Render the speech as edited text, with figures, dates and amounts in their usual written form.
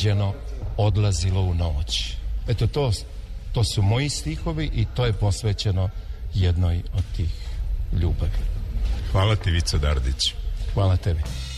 uređeno odlazilo u noć. Eto, to su moji stihovi i to je posvećeno jednoj od tih ljubavi. Hvala ti, Vico Dardić. Hvala tebi.